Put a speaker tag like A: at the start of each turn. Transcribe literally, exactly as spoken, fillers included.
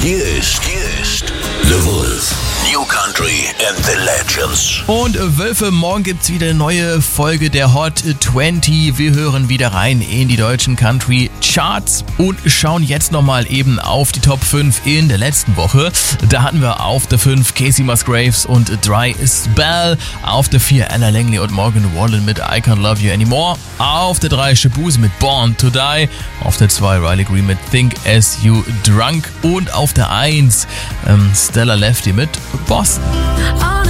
A: Hier ist, hier ist The Wolf. New Country and the Legends.
B: Und äh, Wölfe, morgen gibt's wieder eine neue Folge der Hot zwanzig. Wir hören wieder rein in die deutschen Country Charts und schauen jetzt nochmal eben auf die Top fünf in der letzten Woche. Da hatten wir auf der fünf Casey Musgraves und Dry Spell. Auf der vier Ella Langley und Morgan Wallen mit I Can't Love You Anymore. Auf der drei Shaboozey mit Born to Die. Auf der zwei Riley Green mit Think As You Drunk. Und auf der eins ähm, Stella Lefty mit Boston.